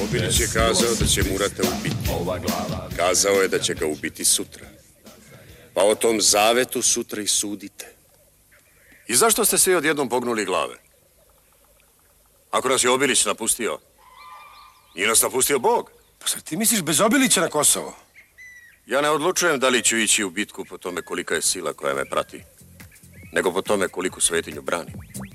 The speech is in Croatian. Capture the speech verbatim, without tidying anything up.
Obilić je kazao da će Murata ubiti. Kazao je da će ga ubiti sutra. Pa o tom zavetu sutra i sudite. I zašto ste svi odjednom pognuli glave? Ako nas je Obilić napustio, nije nas napustio Bog. Pa sad ti misliš bez Obilića na Kosovo? Ja ne odlučujem da li ću ići u bitku po tome kolika je sila koja me prati, nego po tome koliku svetinju branim.